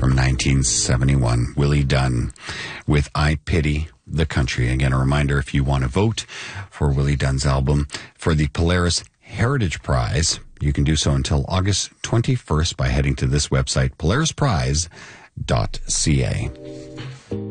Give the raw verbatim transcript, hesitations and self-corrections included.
from nineteen seventy-one. Willie Dunn with I Pity the Country. Again, a reminder, if you want to vote for Willie Dunn's album for the Polaris Heritage Prize, you can do so until August twenty-first by heading to this website, polaris prize dot c a.